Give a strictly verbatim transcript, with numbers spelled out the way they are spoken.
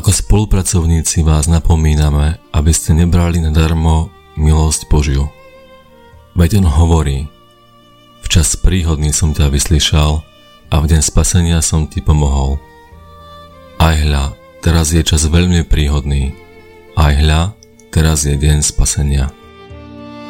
Ako spolupracovníci vás napomíname, aby ste nebrali nadarmo milosť Božiu. Veď on hovorí: v čas príhodný som ťa vyslyšal a v deň spasenia som ti pomohol. Aj hľa, teraz je čas veľmi príhodný. Aj hľa, teraz je deň spasenia.